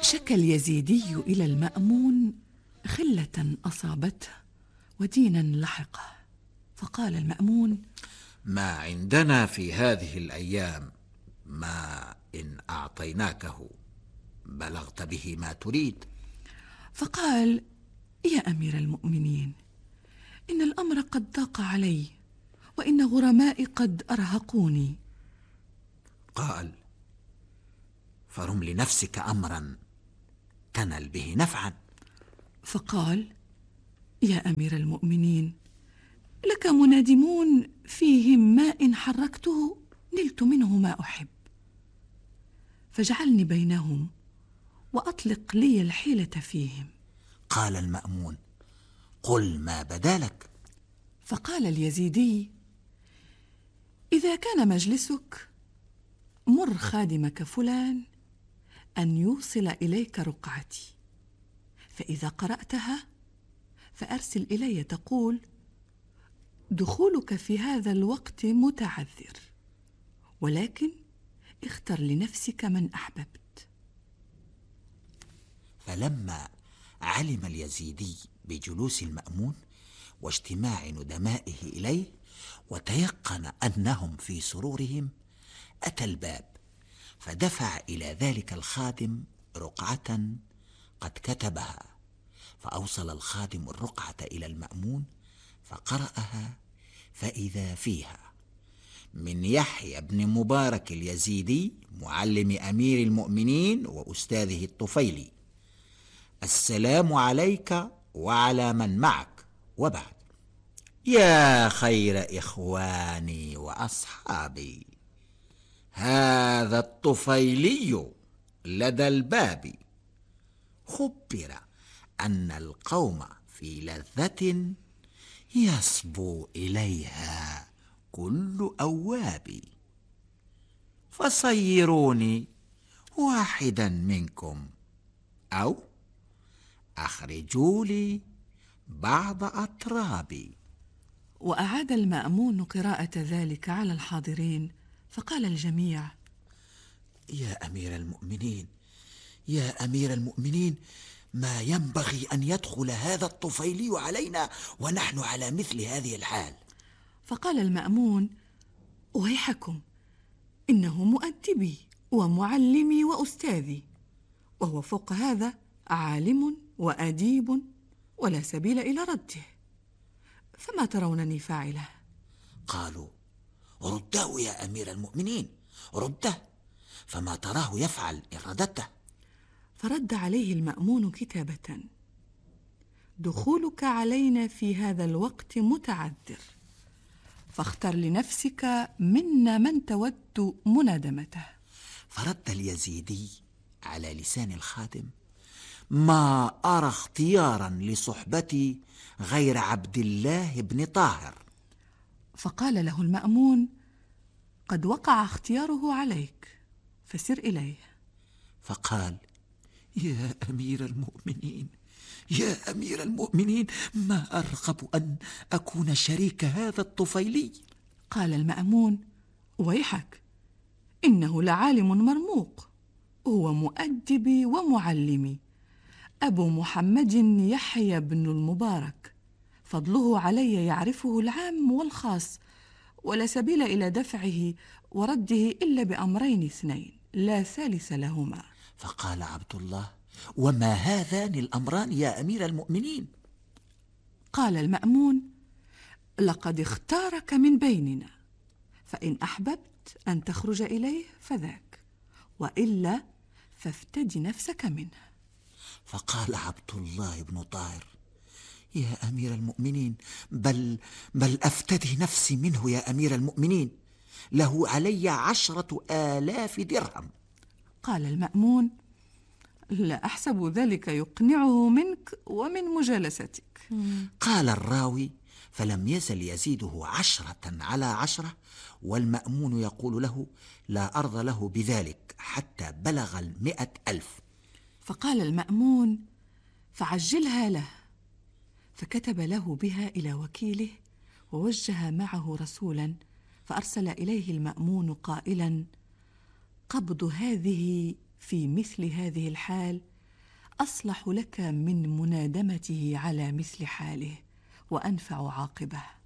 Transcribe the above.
شكى اليزيدي إلى المأمون خلة أصابته ودينا لحقه، فقال المأمون: ما عندنا في هذه الأيام ما إن أعطيناكه بلغت به ما تريد. فقال: يا أمير المؤمنين، إن الأمر قد ضاق علي، وإن غرمائي قد أرهقوني. قال: فرم لنفسك أمرا تنل به نفعا. فقال: يا أمير المؤمنين، لك منادمون فيهم ما إن حركته نلت منه ما أحب، فاجعلني بينهم وأطلق لي الحيلة فيهم. قال المأمون: قل ما بدالك. فقال اليزيدي: إذا كان مجلسك، مر خادمك فلان أن يوصل إليك رقعتي، فإذا قرأتها فأرسل إلي تقول: دخولك في هذا الوقت متعذر، ولكن اختر لنفسك من أحببت. فلما علم اليزيدي بجلوس المأمون واجتماع ندمائه إليه وتيقن أنهم في سرورهم، أتى الباب فدفع إلى ذلك الخادم رقعة قد كتبها، فأوصل الخادم الرقعة إلى المأمون فقرأها، فإذا فيها: من يحيى بن مبارك اليزيدي معلم أمير المؤمنين وأستاذه الطفيلي، السلام عليك وعلى من معك، وبعد. يا خير إخواني وأصحابي، هذا الطفيلي لدى الباب، خبر أن القوم في لذة يصبو إليها كل أواب، فصيروني واحدا منكم أو أخرجوا لي بعض أطرابي. وأعاد المأمون قراءة ذلك على الحاضرين، فقال الجميع: يا أمير المؤمنين، يا أمير المؤمنين، ما ينبغي أن يدخل هذا الطفيلي علينا ونحن على مثل هذه الحال. فقال المأمون: ويحكم، إنه مؤدبي ومعلمي وأستاذي، وهو فوق هذا عالم وأديب، ولا سبيل إلى رده، فما ترونني فاعله؟ قالوا: رده يا أمير المؤمنين، رده، فما تراه يفعل إن رددته؟ فرد عليه المأمون كتابة: دخولك علينا في هذا الوقت متعذر، فاختر لنفسك منا من تود منادمته. فرد اليزيدي على لسان الخادم: ما أرى اختيارا لصحبتي غير عبد الله بن طاهر. فقال له المأمون: قد وقع اختياره عليك، فسر إليه. فقال: يا أمير المؤمنين، يا أمير المؤمنين، ما أرغب أن أكون شريك هذا الطفيلي. قال المأمون: ويحك، إنه لعالم مرموق، هو مؤدبي ومعلمي، أبو محمد يحيى بن المبارك، فضله علي يعرفه العام والخاص، ولا سبيل إلى دفعه ورده إلا بأمرين اثنين لا ثالث لهما. فقال عبد الله: وما هذان الأمران يا أمير المؤمنين؟ قال المأمون: لقد اختارك من بيننا، فإن أحببت أن تخرج إليه فذاك، وإلا فافتدي نفسك منه. فقال عبد الله بن طاهر: يا أمير المؤمنين، بل أفتدي نفسي منه يا أمير المؤمنين، له علي 10,000 درهم. قال المأمون: لا أحسب ذلك يقنعه منك ومن مجالستك. قال الراوي: فلم يزل يزيده 10 على 10، والمأمون يقول له: لا أرض له بذلك حتى بلغ 100,000. فقال المأمون: فعجلها له. فكتب له بها إلى وكيله، ووجه معه رسولا، فأرسل إليه المأمون قائلا: قبض هذه في مثل هذه الحال أصلح لك من منادمته على مثل حاله وأنفع عاقبه.